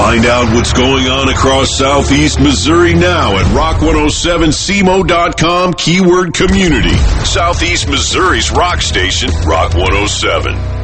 Find out what's going on across Southeast Missouri now at rock107cmo.com, keyword community. Southeast Missouri's rock station, Rock 107.